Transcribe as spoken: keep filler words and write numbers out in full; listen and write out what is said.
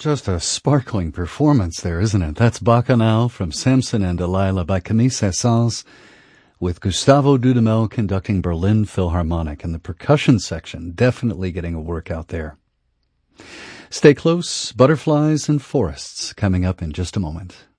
Just a sparkling performance there, isn't it? That's Bacchanal from Samson and Delilah by Camille Saint-Saëns, with Gustavo Dudamel conducting Berlin Philharmonic, and the percussion section definitely getting a workout there. Stay close, Butterflies and Forests coming up in just a moment.